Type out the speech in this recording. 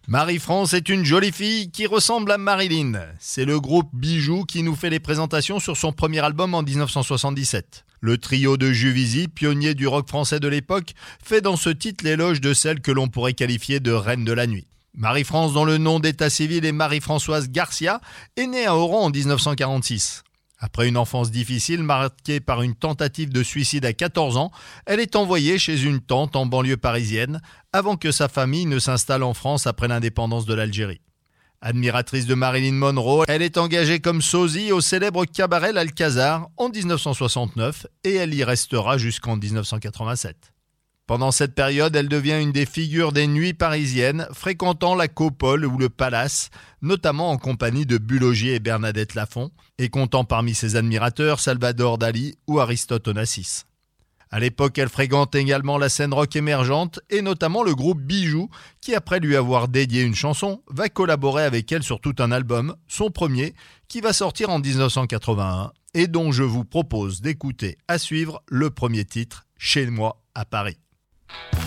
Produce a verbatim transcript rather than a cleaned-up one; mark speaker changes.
Speaker 1: Marie-France est une jolie fille qui ressemble à Marilyn. C'est le groupe Bijoux qui nous fait les présentations sur son premier album en dix-neuf cent soixante-dix-sept. Le trio de Juvisy, pionnier du rock français de l'époque, fait dans ce titre l'éloge de celle que l'on pourrait qualifier de reine de la nuit. Marie-France, dont le nom d'état civil est Marie-Françoise Garcia, est née à Oran en dix-neuf cent quarante-six. Après une enfance difficile marquée par une tentative de suicide à quatorze ans, elle est envoyée chez une tante en banlieue parisienne avant que sa famille ne s'installe en France après l'indépendance de l'Algérie. Admiratrice de Marilyn Monroe, elle est engagée comme sosie au célèbre cabaret L'Alcazar en dix-neuf cent soixante-neuf et elle y restera jusqu'en dix-neuf cent quatre-vingt-sept. Pendant cette période, elle devient une des figures des nuits parisiennes, fréquentant la Copole ou le Palace, notamment en compagnie de Bulogier et Bernadette Lafont, et comptant parmi ses admirateurs Salvador Dali ou Aristote Onassis. À l'époque, elle fréquente également la scène rock émergente et notamment le groupe Bijoux, qui après lui avoir dédié une chanson, va collaborer avec elle sur tout un album, son premier, qui va sortir en dix-neuf cent quatre-vingt-un et dont je vous propose d'écouter à suivre le premier titre, Chez moi à Paris.